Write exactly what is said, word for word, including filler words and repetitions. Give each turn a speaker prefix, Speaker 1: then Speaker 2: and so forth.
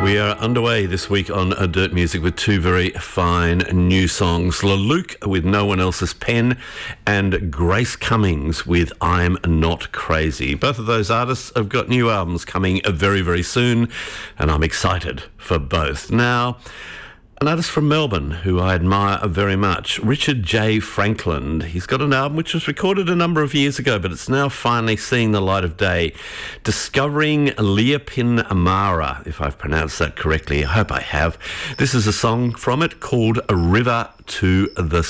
Speaker 1: We are underway this week on uh, Dirt Music with two very fine new songs. LaLuke with No One Else's Pen and Grace Cummings with I'm Not Crazy. Both of those artists have got new albums coming very, very soon, and I'm excited for both. Now, an artist from Melbourne who I admire very much, Richard J. Franklin. He's got an album which was recorded a number of years ago, but it's now finally seeing the light of day. Discovering Leapin Amara, if I've pronounced that correctly. I hope I have. This is a song from it called A River to the